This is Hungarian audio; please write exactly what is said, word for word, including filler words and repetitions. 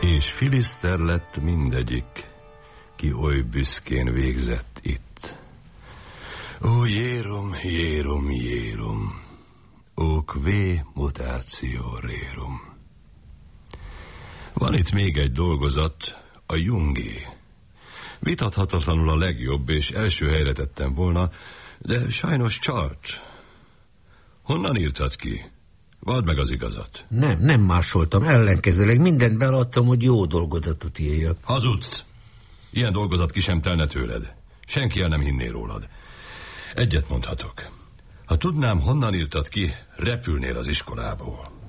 És filiszter lett mindegyik, ki oly büszkén végzett itt. Ó, jérum, jérum, jérum, ó, kvé mutáció rérum. Van itt még egy dolgozat, a Jungé. Vitathatatlanul a legjobb, és első helyre tettem volna, de sajnos csalt. Honnan írtad ki? Vald meg az igazat. Nem, nem másoltam, ellenkezőleg mindent beladtam, hogy jó dolgozatot írjak. Hazudsz! Ilyen dolgozat ki sem telne tőled. Senki el nem hinné rólad. Egyet mondhatok. Ha tudnám, honnan írtad ki, repülnél az iskolából.